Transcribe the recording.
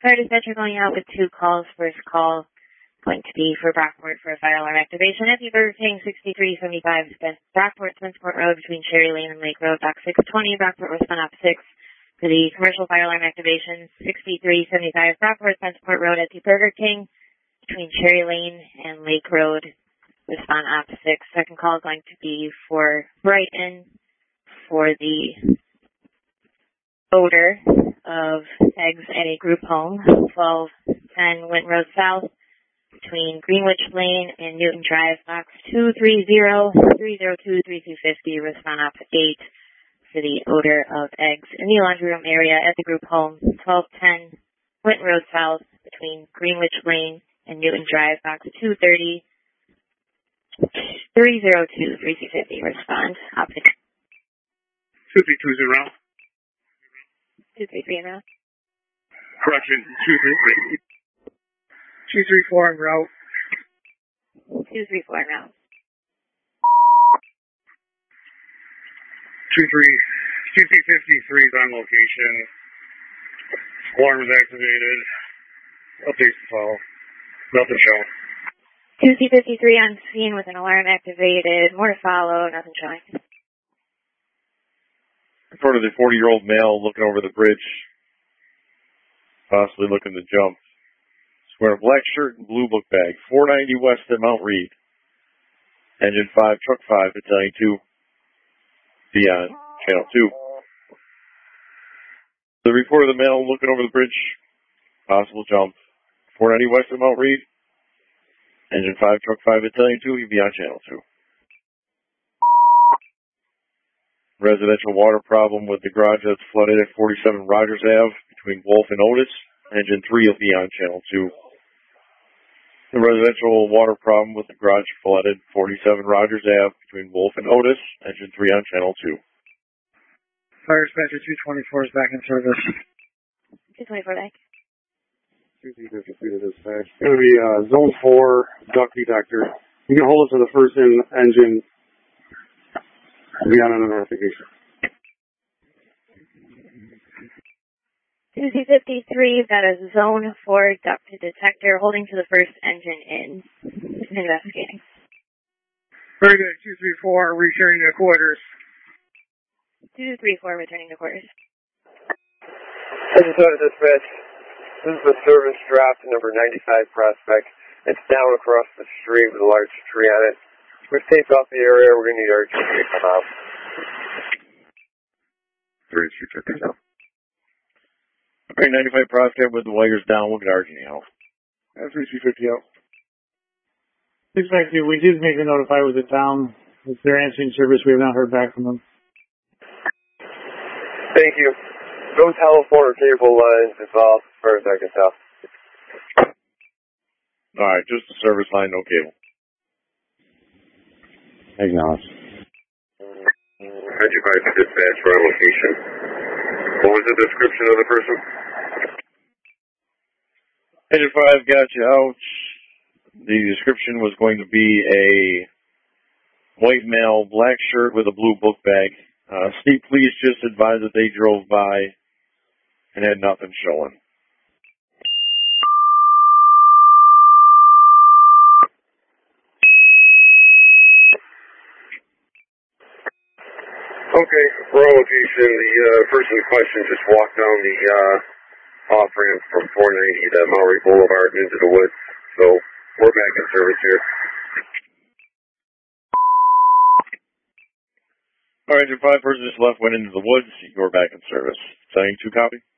Fire dispatcher going out with 2 calls. First call going to be for Brockport for a fire alarm activation at the Burger King, 6375 Brockport, Spenceport Road between Cherry Lane and Lake Road, box 620. Brockport respond op 6 for the commercial fire alarm activation, 6375 Brockport, Spenceport Road at the Burger King between Cherry Lane and Lake Road. Respond op 6. Second call is going to be for Brighton for the odor of eggs at a group home, 1210 Wint Road South between Greenwich Lane and Newton Drive, box 230-302-3250. Respond op 8 for the odor of eggs in the laundry room area at the group home, 1210 Wint Road South between Greenwich Lane and Newton Drive, box 230-302-3250. Respond op 8. 2320. 233 en route. Correction, 233. 234 en route. 234 en route. 2353 is on location. Alarm is activated. Updates to follow. Nothing showing. 2C53 on scene with an alarm activated. More to follow. Nothing showing. Report of the 40-year-old male looking over the bridge, possibly looking to jump. He's wearing a black shirt and blue book bag. 490 west at Mount Reed. Engine 5, truck 5, battalion 2, beyond channel 2. The report of the male looking over the bridge, possible jump. 490 west at Mount Reed. Engine 5, truck 5, battalion 2, beyond channel 2. Residential water problem with the garage that's flooded at 47 Rogers Ave between Wolf and Otis. Engine 3 will be on channel 2. The residential water problem with the garage flooded 47 Rogers Ave between Wolf and Otis. Engine 3 on channel 2. Fire dispatcher 224 is back in service. 224 back. 253 to dispatch. It's going to be zone 4 duct detector. You can hold it to the first engine. Beyond an investigation. 2C53, that is zone 4 duct detector holding to the first engine in. Investigating. Very good. 234, returning to quarters. 234, returning to quarters. Engine 2 to dispatch. This is the service draft number 95 Prospect. It's down across the street with a large tree on it. We've taped off the area. We're going to need our GP to come out. 3250 now. Okay, 95 Prospect with the wires down. We'll get RG out. 3250 out. 652, we did make a notify with the town. If they're answering service, we have not heard back from them. Thank you. No telephone or cable lines involved as far as I can tell. Alright, just the service line, no cable. Acknowledge. Engine 5 dispatch for our location. What was the description of the person? Engine 5 got you out. The description was going to be a white male, black shirt with a blue book bag. Steve, please just advise that they drove by and had nothing showing. Okay, for our location, the person in question just walked down the off-ramp from 490 to Maury Boulevard and into the woods. So we're back in service here. All right, Engine 5 person just left, went into the woods. You're back in service. Saying 2 copy?